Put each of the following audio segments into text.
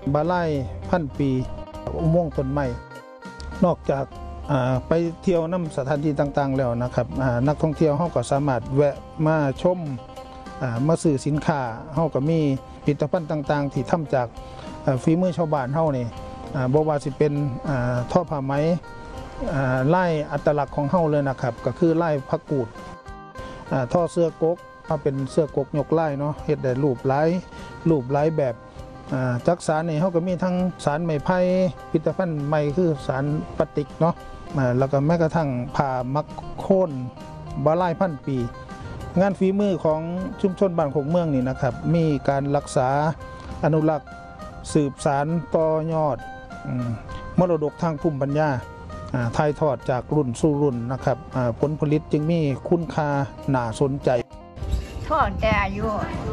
บาไล่พันปีอุโมงค์ต้นไม้นอกจากไปเที่ยวน้ำสถานที่ต่างๆแล้วนะครับนักท่องเที่ยวเขาก็สามารถแวะมาชมมาซื้อสินค้าเขาก็มีผลิตภัณฑ์ต่างๆที่ทำจากฝีมือชาวบ้านเขานี่บ่ว่าสิเป็นท่อผ้าไหมไล่อัตลักษณ์ของเขาเลยนะครับก็คือไล่พักกูดท่อเสื้อกกเอาเป็นเสื้อกกยกไล่เนาะเฮ็ดได้รูปไล่แบบจักสารนี่เขาก็มีทั้งสารไม้ไผ่ผลิตภัณฑ์ใหม่คือสารปฏิกเนาะแล้วก็แม้กระทั่งผ้ามักโค่นบาไล่พันปีงานฝีมือของชุมชนบ้านโคกเมืองนี่นะครับมีการรักษาอนุรักษ์สืบสานต่อยอดมรดกทางภูมิปัญญาถ่ายทอดจากรุ่นสู่รุ่นนะครับผลผลิตจึงมีคุณค่าน่าสนใจทอดแต่อายุ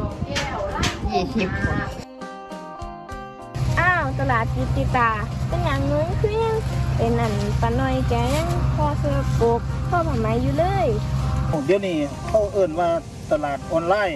20 อ้าวตลาดจิตติตาเป็นอย่างนู้นคือยังเป็นอันปลาหน่อยแกยังพอเสื้อกบพ่อผ้าไหมอยู่เลยเดี๋ยวนี้เขาเอิ้นว่าตลาดออนไลน์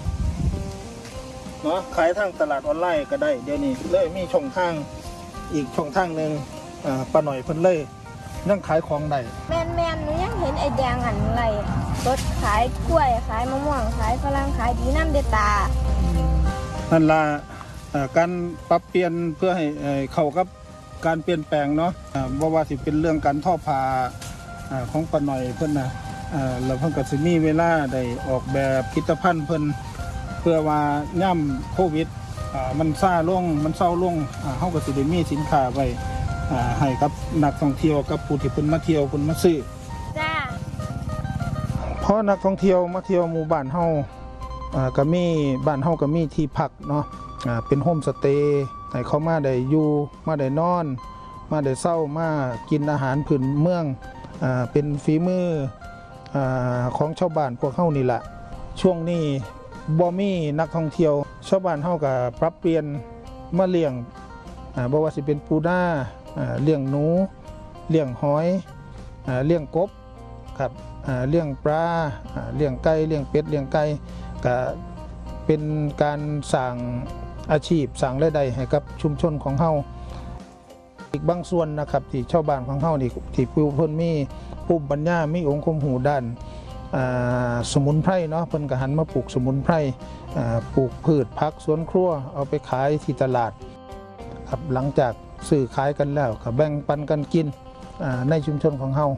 เนาะขายทางตลาดออนไลน์ก็ได้เดี๋ยวนี้เลยมีช่องทางอีกช่องทางหนึ่งป้าหน่อยเพิ่นเลยยังขายของได้แมนหนูยังเห็นไอ้แดงอันไรรถขายกล้วยขายมะม่วงขายฝรั่งขายดีน้ำเดตานั่นล่ะการปรับเปลี่ยนเพื่อให้เข้ากับการเปลี่ยนแปลงเนาะว่าสิเป็นเรื่องการทอผ้าของป้าหน่อยเพิ่นนะแล้วเพิ่นก็สิมีเวลาได้ออกแบบผลิตภัณฑ์เพิ่นเพื่อว่าย่ำโควิดมันเศร้าลงเฮาก็สิได้มีสินค้าไว้ให้กับนักท่องเที่ยวกับผู้ที่เพิ่นมาเที่ยวเพิ่นมาซื้อจ้าเพราะนักท่องเที่ยวมาเที่ยวหมู่บ้านเฮาก็มีบ้านเฮาก็มีที่พักเนาะเป็นโฮมสเตย์ให้เขามาได้อยู่มาได้นอนมาได้เช้ามากินอาหารพื้นเมืองเป็นฝีมือของชาวบ้านพวกเฮานี่แหละช่วงนี้บ่มีนักท่องเที่ยวชาวบ้านเฮาก็ปรับเปลี่ยนมาเลี้ยงบ่ว่าสิเป็นปูนาเลี้ยงหนูเลี้ยงหอยเลี้ยงกบครับเลี้ยงปลาเลี้ยงไก่เลี้ยงเป็ดเลี้ยงไก่ก็เป็นการสร้างอาชีพสร้างรายได้ให้กับชุมชนของเฮาอีกบางส่วนนะครับที่ชาวบ้านของเฮานี่ที่เพิ่นมีภูมิปัญญามีองค์ความรู้ด้านสมุนไพรเนาะเพิ่นก็หันมาปลูกสมุนไพรปลูกพืชผักสวนครัวเอาไปขายที่ตลาดครับหลังจากซื้อขายกันแล้วก็แบ่งปันกันกินในชุมชนของเฮา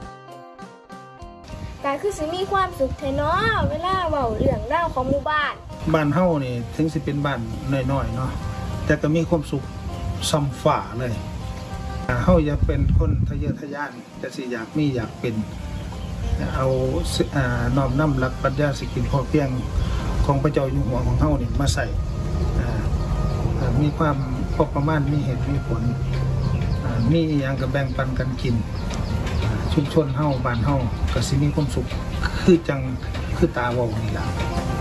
การคือสิมีความสุขแท้เนาะเวลาเว้าเรื่องราวของหมู่บ้านเฮานี่ถึงสิเป็นบ้านน้อยๆเนาะแต่ก็มีความสุขซ้ำฝ่าเลยเฮาอย่าเป็นคนทะเยอทะยานแต่สิอยากเป็นเอาน้อมนำหลักปรัชญาเศรษฐกิจพอเพียงของพระเจ้าอยู่หัวของเฮานี่มาใส่มีความพอประมาณมีเหตุมีผลมีอย่างกับแบ่งปันกันกินชุมชนเฮาบ้านเฮาก็สิมีความสุขคือตาเว้านี่ล่ะ